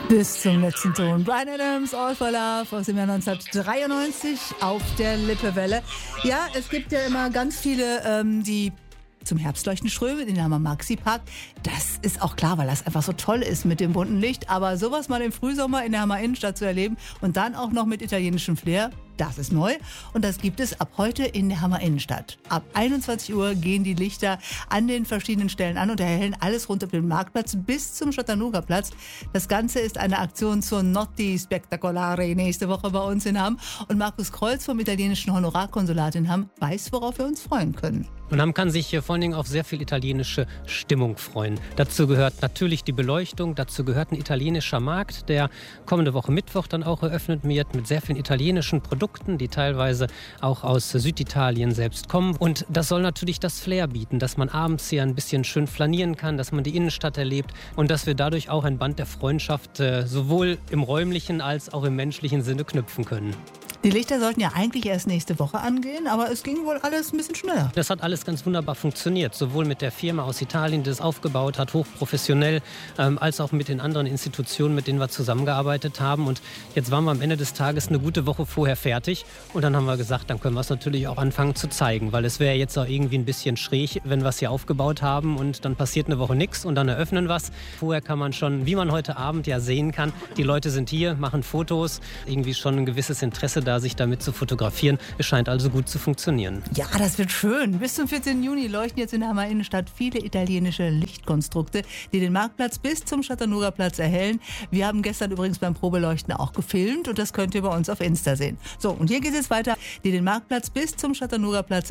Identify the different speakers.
Speaker 1: Bis zum letzten Ton. Bryan Adams, All for Love aus dem Jahr 1993 auf der Lippewelle. Ja, es gibt ja immer ganz viele, die zum Herbstleuchten strömen in den Hammer Maxi Park. Das ist auch klar, weil das einfach so toll ist mit dem bunten Licht. Aber sowas mal im Frühsommer in der Hammer Innenstadt zu erleben und dann auch noch mit italienischem Flair, das ist neu. Und das gibt es ab heute in der Hammer Innenstadt. Ab 21 Uhr gehen die Lichter an den verschiedenen Stellen an und erhellen alles rund um den Marktplatz bis zum Chattanooga-Platz. Das Ganze ist eine Aktion zur Notti Spettacolare nächste Woche bei uns in Hamm. Und Markus Kreuz vom italienischen Honorarkonsulat in Hamm weiß, worauf wir uns freuen können.
Speaker 2: Und Hamm kann sich vor allen Dingen auf sehr viel italienische Stimmung freuen. Dazu gehört natürlich die Beleuchtung, dazu gehört ein italienischer Markt, der kommende Woche Mittwoch dann auch eröffnet wird mit sehr vielen italienischen Produkten, die teilweise auch aus Süditalien selbst kommen. Und das soll natürlich das Flair bieten, dass man abends hier ein bisschen schön flanieren kann, dass man die Innenstadt erlebt und dass wir dadurch auch ein Band der Freundschaft sowohl im räumlichen als auch im menschlichen Sinne knüpfen können.
Speaker 1: Die Lichter sollten ja eigentlich erst nächste Woche angehen, aber es ging wohl alles ein bisschen schneller.
Speaker 2: Das hat alles ganz wunderbar funktioniert, sowohl mit der Firma aus Italien, die das aufgebaut hat, hochprofessionell, als auch mit den anderen Institutionen, mit denen wir zusammengearbeitet haben. Und jetzt waren wir am Ende des Tages eine gute Woche vorher fertig und dann haben wir gesagt, dann können wir es natürlich auch anfangen zu zeigen, weil es wäre jetzt auch irgendwie ein bisschen schräg, wenn wir es hier aufgebaut haben und dann passiert eine Woche nichts und dann eröffnen wir es. Vorher kann man schon, wie man heute Abend ja sehen kann, die Leute sind hier, machen Fotos, irgendwie schon ein gewisses Interesse da, sich damit zu fotografieren. Es scheint also gut zu funktionieren.
Speaker 1: Ja, das wird schön. Bis zum 14. Juni leuchten jetzt in der Hammer Innenstadt viele italienische Lichtkonstrukte, die den Marktplatz bis zum Chattanooga-Platz erhellen. Wir haben gestern übrigens beim Probeleuchten auch gefilmt und das könnt ihr bei uns auf Insta sehen. So, und hier geht es weiter, die den Marktplatz bis zum Chattanooga-Platz